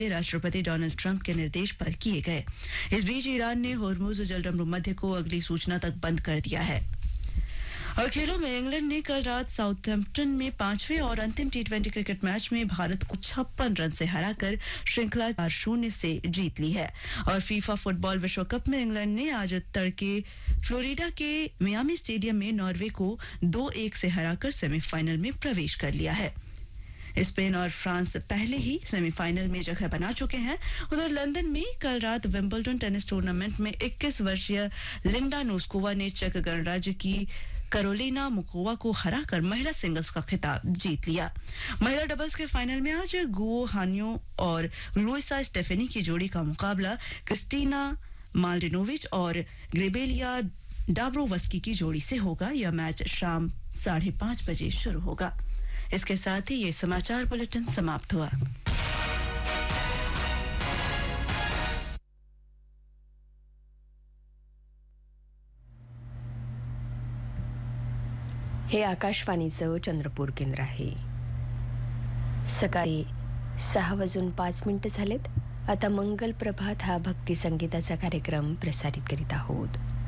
राष्ट्रपति Donald Trump के निर्देश पर किए गए। इस बीच ईरान ने होर्मुज जलरम मध्य को अगली सूचना तक बंद कर दिया है। और खेलों में इंग्लैंड ने कल रात साउथहैम्पटन में 5वें और अंतिम टी20 क्रिकेट मैच में भारत को 56 रन से हराकर श्रृंखला 4-0 से जीत ली है। और फीफा फुटबॉल विश्व कप में इंग्लैंड ने आज तड़के फ्लोरिडा के मियामी स्टेडियम में नॉर्वे को 2-1 से हराकर सेमीफाइनल में प्रवेश कर लिया है। स्पेन और फ्रांस पहले ही सेमीफाइनल में जगह बना चुके हैं। उधर लंदन में कल रात विंबलडन टेनिस टूर्नामेंट में 21 वर्षीय लिंडा नोस्कोवा ने चेक गणराज्य की कैरोलिना मुकोवा को हराकर महिला सिंगल्स का खिताब जीत लिया। महिला डबल्स के फाइनल में आज गुओ हान्यो और लुइसा स्टेफेनी की जोड़ी का मुकाबला क्रिस्टीना माल्डिनोविच और ग्रेबेलिया डाब्रोवस्की की जोड़ी से होगा। यह मैच शाम 5:30 बजे शुरू होगा। इसके साथ ही ये समाचार बुलेटिन समाप्त हुआ। हे आकाशवाणीचं चंद्रपूर केंद्र आहे। सकाळी 6:05 झालेत। आता मंगल प्रभात हा भक्ती संगीताचा कार्यक्रम प्रसारित करीत आहोत।